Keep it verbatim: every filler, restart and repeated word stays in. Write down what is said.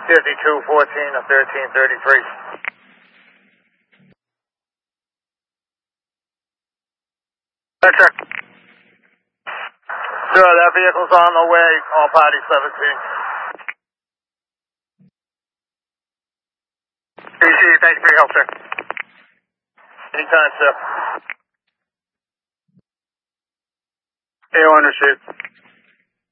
fifty-two fourteen to thirteen thirty-three. That's it. Sure, that vehicle's on the way, all party seventeen. A C, thanks for your help, sir. Anytime, sir. A O understood.